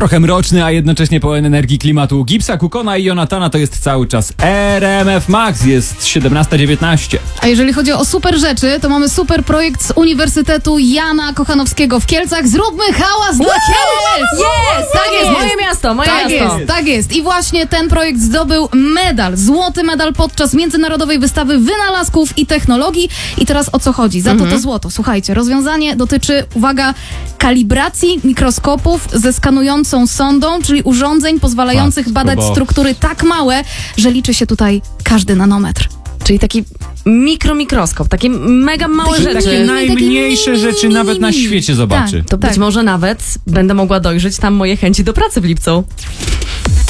trochę mroczny, a jednocześnie pełen energii klimatu Gipsa, Kukona i Jonatana to jest cały czas RMF Max, jest 17:19. A jeżeli chodzi o super rzeczy, to mamy super projekt z Uniwersytetu Jana Kochanowskiego w Kielcach. Zróbmy hałas dla Kielc! Jest! Tak jest! Moje miasto, moje Tak miasto. jest, tak jest. I właśnie ten projekt zdobył medal, złoty medal podczas Międzynarodowej Wystawy Wynalazków i Technologii. I teraz o co chodzi? Za to złoto. Słuchajcie, rozwiązanie dotyczy, uwaga, kalibracji mikroskopów ze skanującą sondą, czyli urządzeń pozwalających badać struktury tak małe, że liczy się tutaj każdy nanometr. Czyli taki mikroskop, takie mega małe rzeczy. Takie najmniejsze rzeczy nawet na świecie zobaczy. To być może nawet będę mogła dojrzeć tam moje chęci do pracy w lipcu.